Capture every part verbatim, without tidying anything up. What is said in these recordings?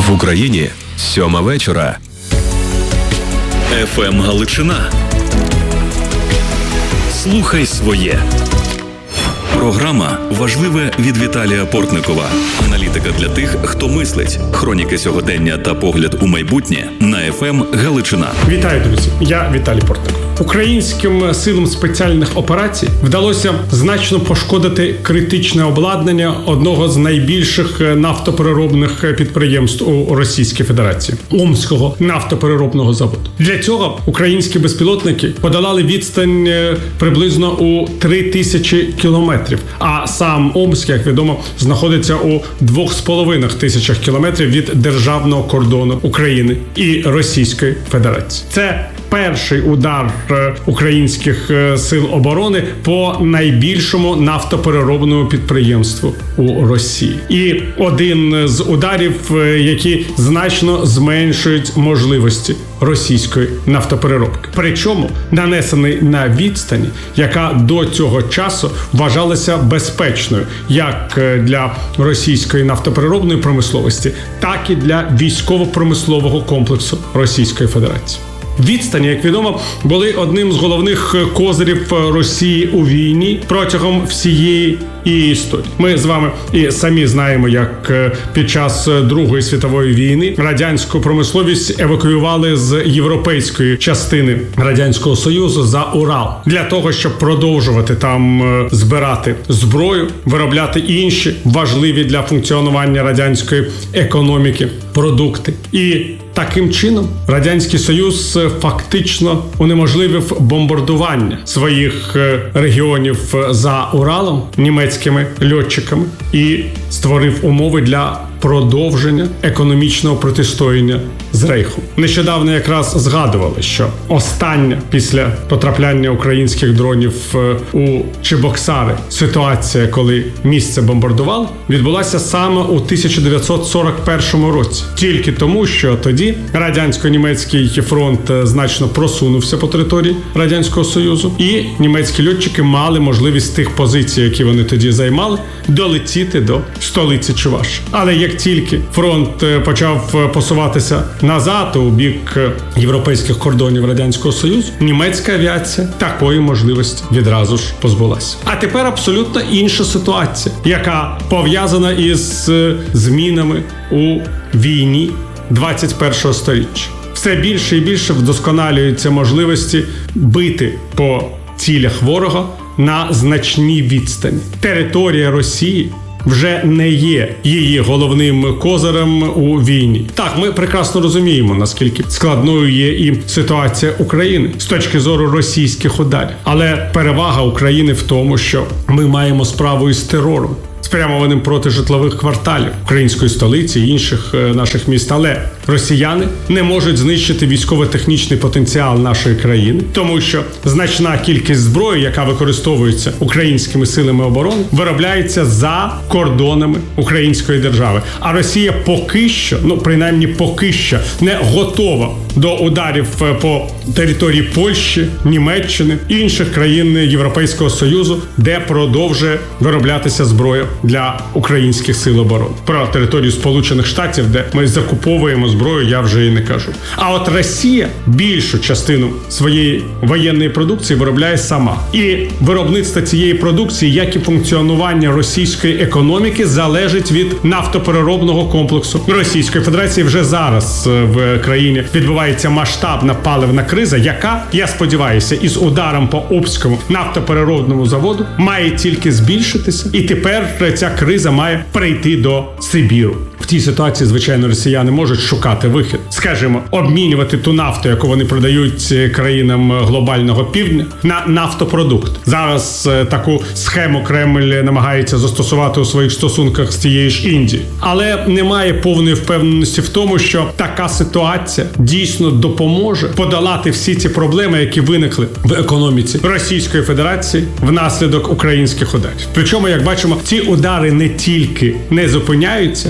В Україні сьома вечора. еф ем Галичина. Слухай своє. Програма «Важливе» від Віталія Портникова. Аналітика для тих, хто мислить. Хроніки сьогодення та погляд у майбутнє на еф ем Галичина. Вітаю, друзі! Я Віталій Портников. Українським силам спеціальних операцій вдалося значно пошкодити критичне обладнання одного з найбільших нафтопереробних підприємств у Російській Федерації – Омського нафтопереробного заводу. Для цього українські безпілотники подолали відстань приблизно у три тисячі кілометрів, а сам Омськ, як відомо, знаходиться у двох з половиною тисячах кілометрів від державного кордону України і Російської Федерації. Це перший удар українських сил оборони по найбільшому нафтопереробному підприємству у Росії. І один з ударів, які значно зменшують можливості російської нафтопереробки. Причому нанесений на відстані, яка до цього часу вважалася безпечною як для російської нафтопереробної промисловості, так і для військово-промислового комплексу Російської Федерації. Відстані, як відомо, були одним з головних козирів Росії у війні протягом всієї її історії. Ми з вами і самі знаємо, як під час Другої світової війни радянську промисловість евакуювали з європейської частини Радянського Союзу за Урал для того, щоб продовжувати там збирати зброю, виробляти інші важливі для функціонування радянської економіки продукти. І таким чином Радянський Союз фактично унеможливив бомбардування своїх регіонів за Уралом німецькими льотчиками і створив умови для продовження економічного протистояння з Рейхом. Нещодавно якраз згадували, що остання після потрапляння українських дронів у Чебоксари ситуація, коли місце бомбардували, відбулася саме у тисяча дев'ятсот сорок першому році. Тільки тому, що тоді радянсько-німецький фронт значно просунувся по території Радянського Союзу, і німецькі льотчики мали можливість з тих позицій, які вони тоді займали, долетіти до столиці Чувашії. Але як тільки фронт почав посуватися назад у бік європейських кордонів Радянського Союзу, німецька авіація такої можливості відразу ж позбулася. А тепер абсолютно інша ситуація, яка пов'язана із змінами у війні двадцять першого сторіччя. Все більше і більше вдосконалюються можливості бити по цілях ворога на значній відстані. Територія Росії вже не є її головним козирем у війні. Так, ми прекрасно розуміємо, наскільки складною є і ситуація України з точки зору російських ударів. Але перевага України в тому, що ми маємо справу із терором, спрямованим проти житлових кварталів української столиці і інших наших міст. Але росіяни не можуть знищити військово-технічний потенціал нашої країни, тому що значна кількість зброї, яка використовується українськими силами оборони, виробляється за кордонами української держави. А Росія поки що, ну принаймні поки що, не готова до ударів по території Польщі, Німеччини і інших країн Європейського Союзу, де продовжує вироблятися зброя для українських сил оборони. Про територію Сполучених Штатів, де ми закуповуємо зброю, я вже і не кажу. А от Росія більшу частину своєї воєнної продукції виробляє сама. І виробництво цієї продукції, як і функціонування російської економіки, залежить від нафтопереробного комплексу Російської Федерації. Вже зараз в країні відбувається масштабна паливна криза, яка, я сподіваюся, із ударом по Омському нафтопереробному заводу має тільки збільшитися. І тепер ця криза має прийти до Сибіру. В цій ситуації, звичайно, росіяни можуть шукати вихід. Скажімо, обмінювати ту нафту, яку вони продають країнам глобального півдня, на нафтопродукт. Зараз таку схему Кремль намагається застосувати у своїх стосунках з тією ж Індією. Але немає повної впевненості в тому, що така ситуація дійсно допоможе подолати всі ці проблеми, які виникли в економіці Російської Федерації внаслідок українських ударів. Причому, як бачимо, ці удари не тільки не зупиняються, а стають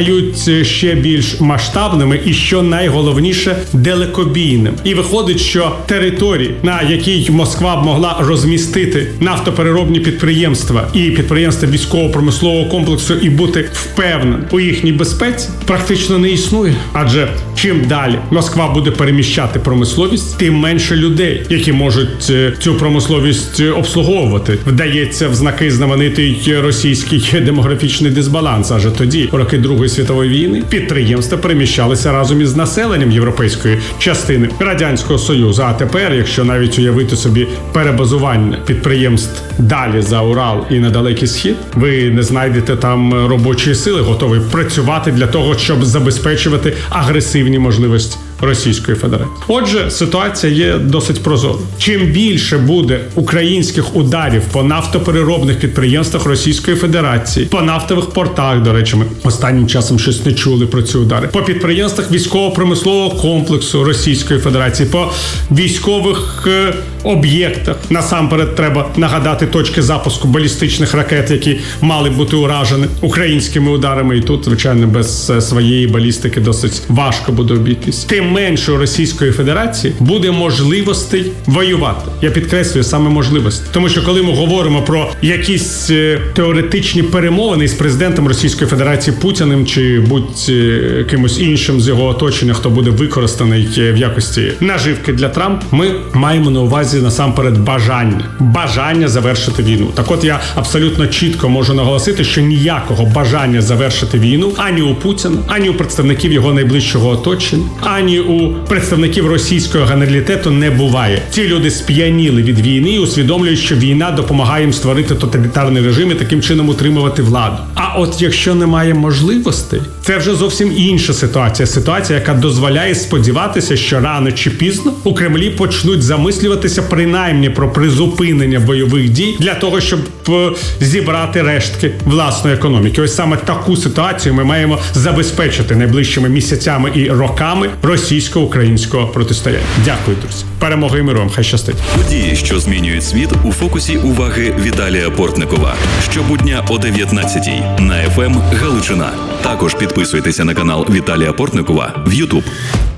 стають ще більш масштабними і, що найголовніше, далекобійними. І виходить, що території, на якій Москва б могла розмістити нафтопереробні підприємства і підприємства військово-промислового комплексу і бути впевненим у їхній безпеці, практично не існує. Адже чим далі Москва буде переміщати промисловість, тим менше людей, які можуть цю промисловість обслуговувати. Вдається в знаки знаменитий російський демографічний дисбаланс. Адже тоді, у роки Другої світової війни, підприємства переміщалися разом із населенням європейської частини Радянського Союзу. А тепер, якщо навіть уявити собі перебазування підприємств далі за Урал і на Далекий Схід, ви не знайдете там робочої сили, готові працювати для того, щоб забезпечувати агресивні можливості Російської Федерації. Отже, ситуація є досить прозора. Чим більше буде українських ударів по нафтопереробних підприємствах Російської Федерації, по нафтових портах, до речі, ми останнім часом щось не чули про ці удари, по підприємствах військово-промислового комплексу Російської Федерації, по військових е, об'єктах, насамперед треба нагадати точки запуску балістичних ракет, які мали бути уражені українськими ударами, і тут, звичайно, без своєї балістики досить важко буде обійтись. Тим менше у Російської Федерації буде можливостей воювати. Я підкреслюю саме можливості. Тому що коли ми говоримо про якісь е, теоретичні перемовини з президентом Російської Федерації Путіним чи будь-кимось іншим з його оточення, хто буде використаний в якості наживки для Трампа, ми маємо на увазі насамперед бажання. Бажання завершити війну. Так от я абсолютно чітко можу наголосити, що ніякого бажання завершити війну ані у Путіна, ані у представників його найближчого оточення, ані у представників російського генералітету не буває. Ці люди сп'яніли від війни і усвідомлюють, що війна допомагає їм створити тоталітарний режим і таким чином утримувати владу. А от якщо немає можливостей, це вже зовсім інша ситуація. Ситуація, яка дозволяє сподіватися, що рано чи пізно у Кремлі почнуть замислюватися принаймні про призупинення бойових дій для того, щоб зібрати рештки власної економіки. Ось саме таку ситуацію ми маємо забезпечити найближчими місяцями і роками російсько-українського протистояння. Дякую, друзі. Перемоги і миру вам. Хай щастить. Події, що змінюють світ, у фокусі уваги Віталія Портникова. Щобудня о дев'ятнадцятій на еф ем Галичина. Також підписуйтеся на канал Віталія Портникова в Ютуб.